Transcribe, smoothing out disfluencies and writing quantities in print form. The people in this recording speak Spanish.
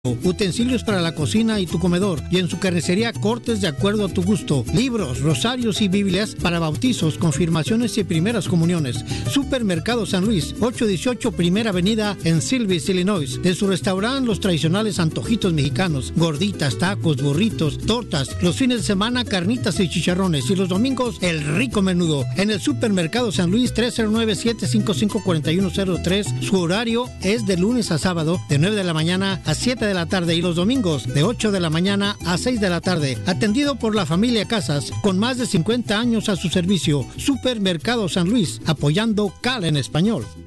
utensilios para la cocina y tu comedor, y en su carnicería cortes de acuerdo a tu gusto, libros, rosarios y Biblias para bautizos, confirmaciones y primeras comuniones. Supermercado San Luis, 818 Primera Avenida en Silvis, Illinois. De su restaurante, los tradicionales antojitos mexicanos, gorditas, tacos, burritos, tortas, los fines de semana carnitas y chicharrones, y los domingos el rico menudo. En el Supermercado San Luis, 309-755-4103. Su horario es de lunes a sábado, de 9 de la mañana a 7 de la tarde, y los domingos de 8 de la mañana a 6 de la tarde. Atendido por la familia Casas, con más de 50 años a su servicio. Supermercado San Luis, apoyando CAL en español.